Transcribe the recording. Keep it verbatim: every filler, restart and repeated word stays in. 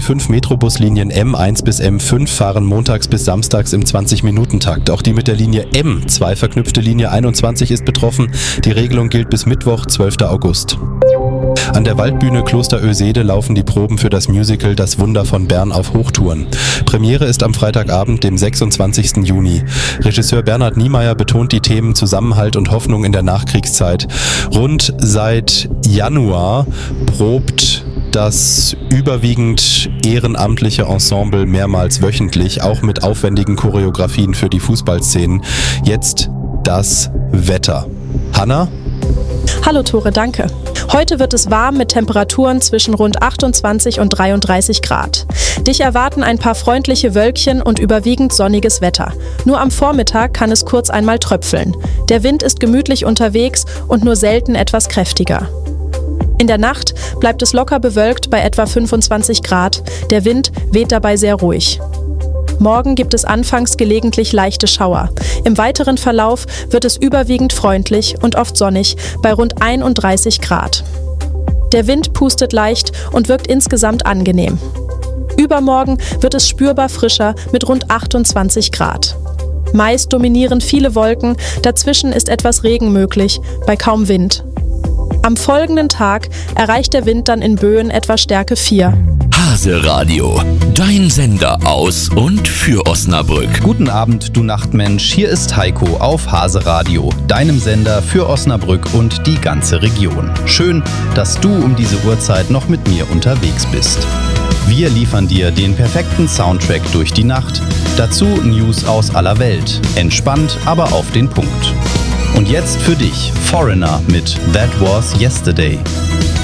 fünf Metrobuslinien M eins bis M fünf fahren montags bis samstags im zwanzig-Minuten-Takt. Auch die mit der Linie M zwei verknüpfte Linie einundzwanzig ist betroffen. Die Regelung gilt bis Mittwoch, zwölfter August. An der Waldbühne Kloster Oesede laufen die Proben für das Musical Das Wunder von Bern auf Hochtouren. Premiere ist am Freitagabend, dem sechsundzwanzigsten Juni. Regisseur Bernhard Niemeyer betont die Themen Zusammenhalt und Hoffnung in der Nachkriegszeit. Rund seit Januar probt das überwiegend ehrenamtliche Ensemble mehrmals wöchentlich, auch mit aufwendigen Choreografien für die Fußballszenen. Jetzt das Wetter. Hanna? Hallo Tore, danke. Heute wird es warm mit Temperaturen zwischen rund achtundzwanzig und dreiunddreißig Grad. Dich erwarten ein paar freundliche Wölkchen und überwiegend sonniges Wetter. Nur am Vormittag kann es kurz einmal tröpfeln. Der Wind ist gemütlich unterwegs und nur selten etwas kräftiger. In der Nacht bleibt es locker bewölkt bei etwa fünfundzwanzig Grad. Der Wind weht dabei sehr ruhig. Morgen gibt es anfangs gelegentlich leichte Schauer. Im weiteren Verlauf wird es überwiegend freundlich und oft sonnig bei rund einunddreißig Grad. Der Wind pustet leicht und wirkt insgesamt angenehm. Übermorgen wird es spürbar frischer mit rund achtundzwanzig Grad. Meist dominieren viele Wolken, dazwischen ist etwas Regen möglich, bei kaum Wind. Am folgenden Tag erreicht der Wind dann in Böen etwa Stärke vier. Hase Radio, dein Sender aus und für Osnabrück. Guten Abend, du Nachtmensch. Hier ist Heiko auf Hase Radio, deinem Sender für Osnabrück und die ganze Region. Schön, dass du um diese Uhrzeit noch mit mir unterwegs bist. Wir liefern dir den perfekten Soundtrack durch die Nacht. Dazu News aus aller Welt. Entspannt, aber auf den Punkt. Und jetzt für dich, Foreigner mit That Was Yesterday.